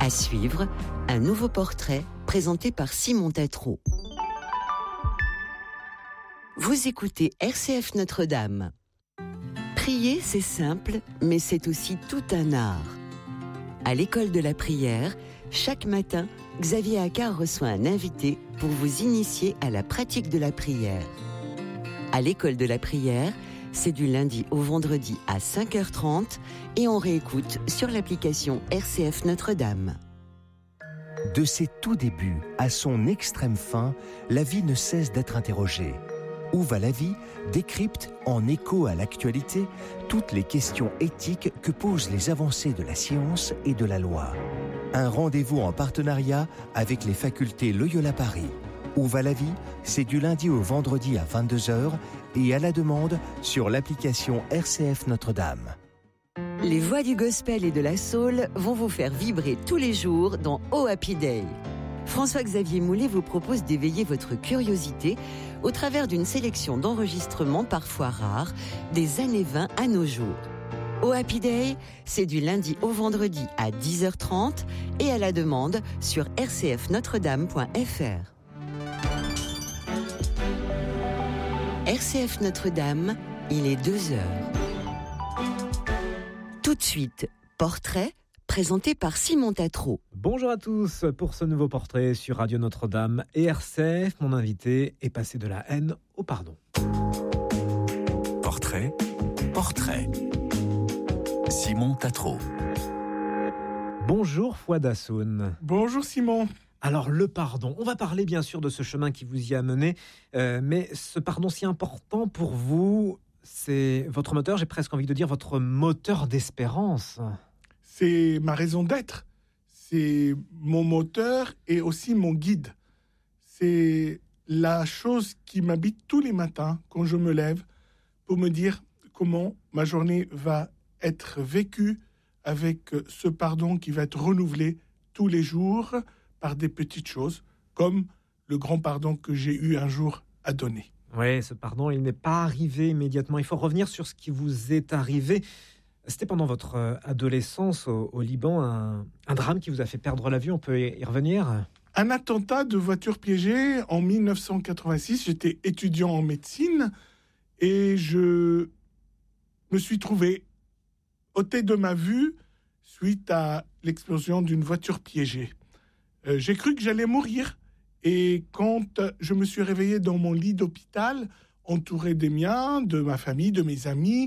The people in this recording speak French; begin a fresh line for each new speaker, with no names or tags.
À suivre, un nouveau portrait présenté par Simon Tatro. Vous écoutez RCF Notre-Dame. Prier, c'est simple, mais c'est aussi tout un art. À l'école de la prière, chaque matin, Xavier Accard reçoit un invité pour vous initier à la pratique de la prière. À l'école de la prière, c'est du lundi au vendredi à 5h30 et on réécoute sur l'application RCF Notre-Dame.
De ses tout débuts à son extrême fin, la vie ne cesse d'être interrogée. Où va la vie décrypte, en écho à l'actualité, toutes les questions éthiques que posent les avancées de la science et de la loi. Un rendez-vous en partenariat avec les facultés Loyola Paris. Où va la vie? C'est du lundi au vendredi à 22h et à la demande sur l'application RCF Notre-Dame.
Les voix du gospel et de la soul vont vous faire vibrer tous les jours dans Oh Happy Day. François-Xavier Moulet vous propose d'éveiller votre curiosité au travers d'une sélection d'enregistrements parfois rares des années 20 à nos jours. Oh Happy Day, c'est du lundi au vendredi à 10h30 et à la demande sur rcfnotredame.fr. RCF Notre-Dame, il est 2h. Tout de suite, portrait présenté par Simon Tatro.
Bonjour à tous pour ce nouveau portrait sur Radio Notre-Dame et RCF. Mon invité est passé de la haine au pardon.
Portrait. Simon Tatro.
Bonjour Fouad Hassoun.
Bonjour Simon.
Alors le pardon, on va parler bien sûr de ce chemin qui vous y a mené, mais ce pardon si important pour vous, c'est votre moteur, j'ai presque envie de dire votre moteur d'espérance.
C'est ma raison d'être, c'est mon moteur et aussi mon guide. C'est la chose qui m'habite tous les matins quand je me lève pour me dire comment ma journée va être vécue avec ce pardon qui va être renouvelé tous les jours par des petites choses, comme le grand pardon que j'ai eu un jour à donner.
Oui, ce pardon, il n'est pas arrivé immédiatement. Il faut revenir sur ce qui vous est arrivé. C'était pendant votre adolescence au Liban, un drame qui vous a fait perdre la vue. On peut y revenir ?
Un attentat de voiture piégée en 1986. J'étais étudiant en médecine et je me suis trouvé ôté de ma vue suite à l'explosion d'une voiture piégée. J'ai cru que j'allais mourir. Et quand je me suis réveillé dans mon lit d'hôpital, entouré des miens, de ma famille, de mes amis,